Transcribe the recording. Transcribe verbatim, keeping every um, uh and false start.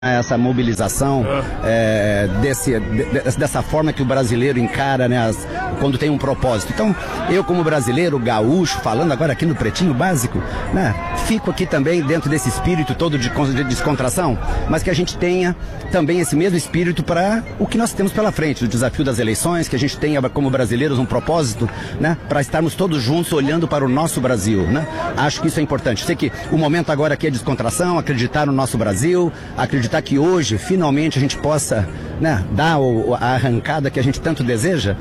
essa mobilização é, desse, de, dessa forma que o brasileiro encara, né, as, quando tem um propósito. Então, eu como brasileiro, gaúcho, falando agora aqui no Pretinho Básico, né, fico aqui também dentro desse espírito todo de, de descontração, mas que a gente tenha também esse mesmo espírito para o que nós temos pela frente, o desafio das eleições, que a gente tenha como brasileiros um propósito, né, para estarmos todos juntos olhando para o nosso Brasil, né? Acho que isso é importante. Sei que o momento agora aqui é descontração, acreditar no nosso Brasil, acreditar que hoje, finalmente, a gente possa, né, dar o, a arrancada que a gente tanto deseja.